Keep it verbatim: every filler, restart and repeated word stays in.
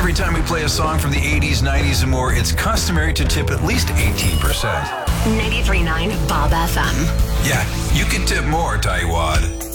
every time we play a song from the eighties, nineties, and more, it's customary to tip at least eighteen percent. ninety-three point nine Bob F M. Yeah, you can tip more, Taiwan.